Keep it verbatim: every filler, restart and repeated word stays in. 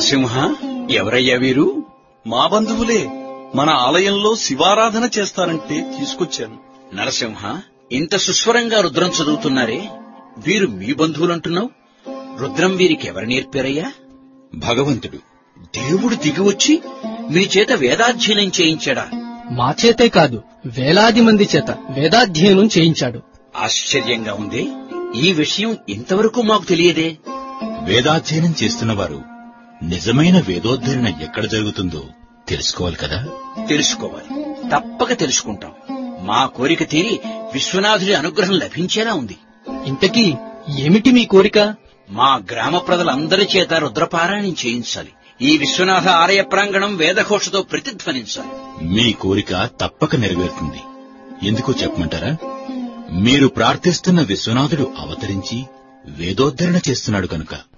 నరసింహ, ఎవరయ్యా వీరు? మా బంధువులే. మన ఆలయంలో శివారాధన చేస్తారంటే తీసుకొచ్చాను. నరసింహ, ఇంత సుస్వరంగా రుద్రం చదువుతున్నారే, వీరు మీ బంధువులంటున్నావు? రుద్రం వీరికి ఎవరు నేర్పారయ్యా? భగవంతుడు. దేవుడు దిగివచ్చి మీ చేత వేదాధ్యయనం చేయించాడా? మా చేతే కాదు, వేలాది మంది చేత వేదాధ్యయనం చేయించాడు. ఆశ్చర్యంగా ఉంది. ఈ విషయం ఇంతవరకు మాకు తెలియదే. వేదాధ్యయనం చేస్తున్నవారు నిజమైన వేదోద్ధరణ ఎక్కడ జరుగుతుందో తెలుసుకోవాలి కదా. తెలుసుకోవాలి, తప్పక తెలుసుకుంటాం. మా కోరిక తీరి విశ్వనాథుడి అనుగ్రహం లభించేలా ఉంది. ఇంతకీ ఏమిటి మీ కోరిక? మా గ్రామ ప్రజలందరి చేత రుద్రపారాయణం చేయించాలి. ఈ విశ్వనాథ ఆలయ ప్రాంగణం వేదఘోషతో ప్రతిధ్వనించాలి. మీ కోరిక తప్పక నెరవేరుతుంది. ఎందుకో చెప్పమంటారా? మీరు ప్రార్థిస్తున్న విశ్వనాథుడు అవతరించి వేదోద్ధరణ చేస్తున్నాడు కనుక.